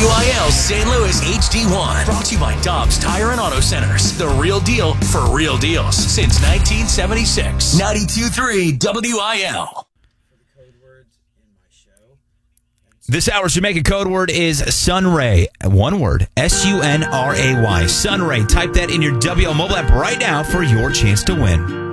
WIL St. Louis HD1. Brought to you by Dobbs Tire and Auto Centers. The real deal for real deals since 1976. 92.3 WIL. This hour's Jamaica code word is Sunray. One word, Sunray. Sunray. Type that in your WL mobile app right now for your chance to win.